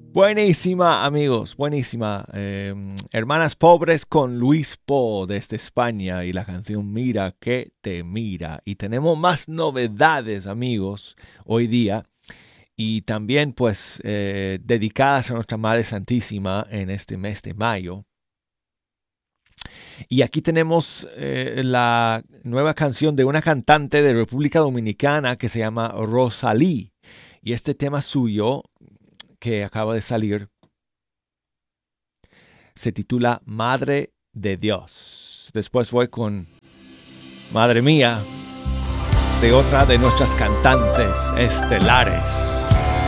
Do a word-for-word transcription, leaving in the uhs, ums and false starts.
Buenísima, amigos, buenísima. Eh, Hermanas Pobres con Luis Po desde España y la canción Mira que te mira. Y tenemos más novedades, amigos, hoy día. Y también, pues, eh, dedicadas a nuestra Madre Santísima en este mes de mayo. Y aquí tenemos eh, la nueva canción de una cantante de República Dominicana que se llama Rosalí. Y este tema suyo que acaba de salir se titula Madre de Dios. Después voy con Madre Mía de otra de nuestras cantantes estelares.